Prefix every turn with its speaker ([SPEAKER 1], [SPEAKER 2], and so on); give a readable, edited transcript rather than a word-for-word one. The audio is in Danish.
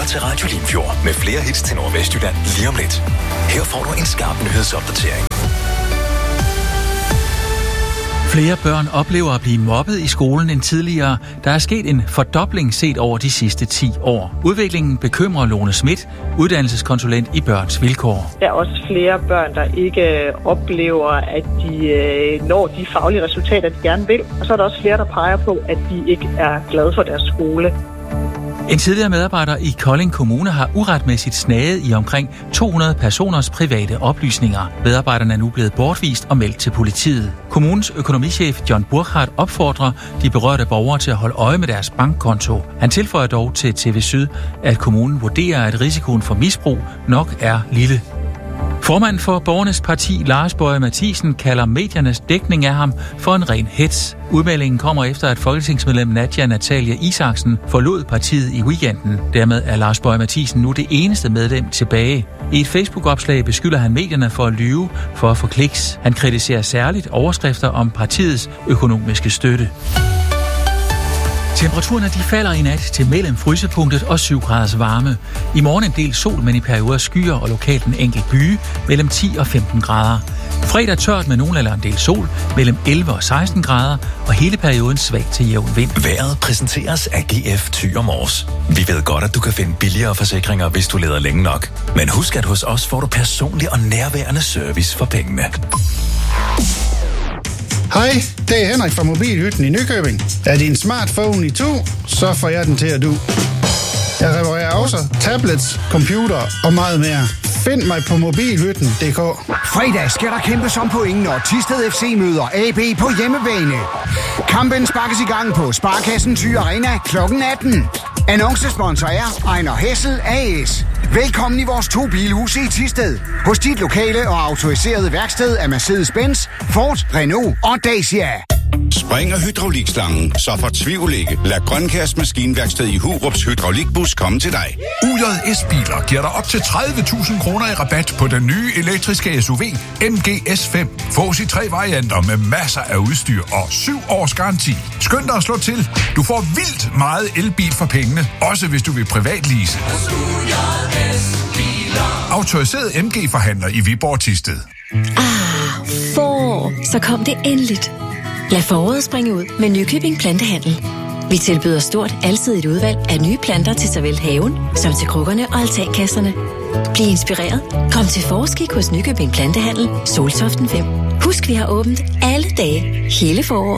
[SPEAKER 1] lytter til Radio Limfjord med flere hits til Nordvestjylland lige om lidt. Her får du en skarp nyhedsopdatering.
[SPEAKER 2] Flere børn oplever at blive mobbet i skolen end tidligere. Der er sket en fordobling set over de sidste 10 år. Udviklingen bekymrer Lone Schmidt, uddannelseskonsulent i Børns Vilkår.
[SPEAKER 3] Der er også flere børn, der ikke oplever, at de når de faglige resultater, de gerne vil. Og så er der også flere, der peger på, at de ikke er glade for deres skole.
[SPEAKER 2] En tidligere medarbejder i Kolding Kommune har uretmæssigt snaget i omkring 200 personers private oplysninger. Medarbejderne er nu blevet bortvist og meldt til politiet. Kommunens økonomichef John Burkhardt opfordrer de berørte borgere til at holde øje med deres bankkonto. Han tilføjer dog til TV Syd, at kommunen vurderer, at risikoen for misbrug nok er lille. Formanden for Borgernes Parti, Lars Boje Mathiesen, kalder mediernes dækning af ham for en ren hets. Udmeldingen kommer efter, at folketingsmedlem Nadia Natalia Isaksen forlod partiet i weekenden. Dermed er Lars Boje Mathiesen nu det eneste medlem tilbage. I et Facebook-opslag beskylder han medierne for at lyve for at få kliks. Han kritiserer særligt overskrifter om partiets økonomiske støtte. Temperaturerne de falder i nat til mellem frysepunktet og 7 graders varme. I morgen en del sol, men i perioder skyer og lokalt en enkelt byge mellem 10 og 15 grader. Fredag tørt med nogen eller en del sol mellem 11 og 16 grader, og hele perioden svag til jævn vind.
[SPEAKER 1] Vejret præsenteres af GF Thy og Mors. Vi ved godt, at du kan finde billigere forsikringer, hvis du leder længe nok. Men husk, at hos os får du personlig og nærværende service for pengene.
[SPEAKER 4] Hej, det er Henrik fra Mobilhytten i Nykøbing. Er din smartphone i to, så får jeg den til at du. Jeg reparerer også tablets, computer og meget mere. Find mig på mobilhytten.dk.
[SPEAKER 5] Fredag skal der kæmpes om point, når Thisted FC møder AB på hjemmebane. Kampen sparkes i gang på Sparkassen Thy Arena kl. 18. Annoncesponsor er Ejner Hessel AS. Velkommen i vores 2 bilhuse i Thisted. Hos dit lokale og autoriserede værksted af Mercedes-Benz, Ford, Renault og Dacia.
[SPEAKER 6] Springer hydraulikslangen, så fortvivl ikke. Lad Grønkærs Maskinværksted i Hurups hydraulikbus komme til dig.
[SPEAKER 7] UJS Biler giver dig op til 30.000 kroner i rabat på den nye elektriske SUV MG S5. Fås i 3 varianter med masser af udstyr og 7 års garanti. Skynd dig at slå til. Du får vildt meget elbil for pengene, også hvis du vil privatlease. Autoriseret MG-forhandler i Viborg Thisted.
[SPEAKER 8] Så kom det endeligt. Lad foråret springe ud med Nykøbing Plantehandel. Vi tilbyder stort alsidigt udvalg af nye planter til såvel haven som til krukkerne og altankasserne. Bliv inspireret. Kom til forskik hos Nykøbing Plantehandel, Soltoften 5. Husk, vi har åbent alle dage, hele foråret.